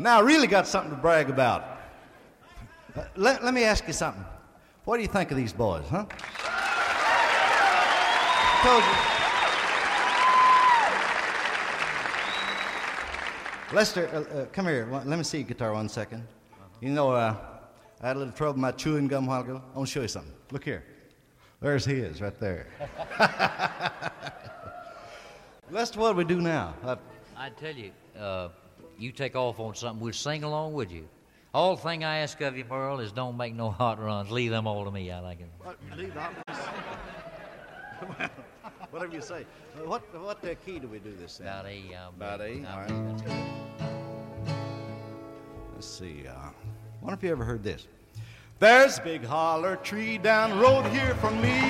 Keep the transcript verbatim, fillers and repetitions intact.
Now I really got something to brag about. Uh, let, let me ask you something. What do you think of these boys, huh? I told you. Lester, uh, uh, come here. Let me see your guitar one second. Uh-huh. You know, uh, I had a little trouble with my chewing gum a while ago. I want to show you something. Look here. There's his right there. Lester, what do we do now? Uh, I tell you, uh, you take off on something, we'll sing along with you. All thing I ask of you, Merle, is don't make no hot runs. Leave them all to me, I like it. What, leave hot runs? Whatever you say. Uh, what what uh, key do we do this in? About A. Uh, About A, all right. That's good. Let's see. Uh, wonder if you ever heard this. There's a big holler tree down the road here from me.